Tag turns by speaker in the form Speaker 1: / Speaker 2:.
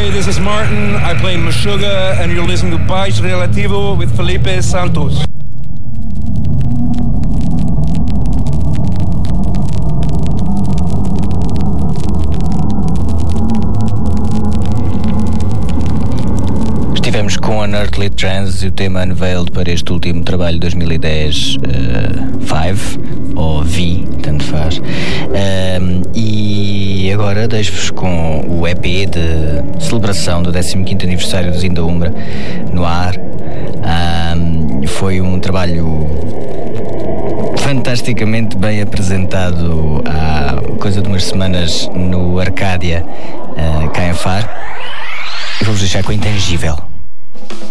Speaker 1: Hey, this is Martin. I play Meshuggah, and you're listening to Baixo Relativo with Felipe Santos.
Speaker 2: Estivemos com Unearthly Trance e o tema Unveiled para este último trabalho de 2010, Five, ou V, tanto faz. E agora deixo-vos com o EP de celebração do 15º aniversário do Zinda Umbra no ar. Foi um trabalho fantasticamente bem apresentado há coisa de umas semanas no Arcádia, cá em Faro. E vou-vos deixar com o Intangível.